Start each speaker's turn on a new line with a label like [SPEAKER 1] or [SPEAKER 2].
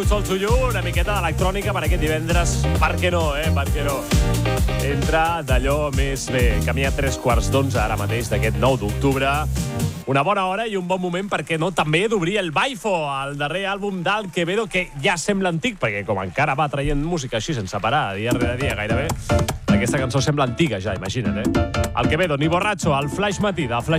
[SPEAKER 1] Sol Suyu, una miqueta d'electrònica per aquest divendres. Per què no, Per què no? Entra d'allò més bé. Camí a 3:15 ara mateix d'aquest 9 d'octubre. Una bona hora i un bon moment perquè no també d'obrir el Baifo, el darrer àlbum d'Al Quevedo, que ja sembla antic, perquè com encara va traient música així sense parar, dia rere dia gairebé, aquesta cançó sembla antiga ja, imagina't, Al Quevedo, ni borratxo, al Flaix Matí de Flaix